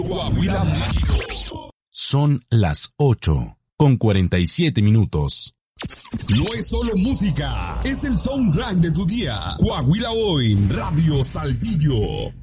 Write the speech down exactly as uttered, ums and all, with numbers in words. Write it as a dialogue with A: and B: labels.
A: Coahuila Mágico.
B: Son las ocho con cuarenta y siete minutos.
A: No es solo música, es el soundtrack de tu día. Coahuila Hoy, Radio Saltillo.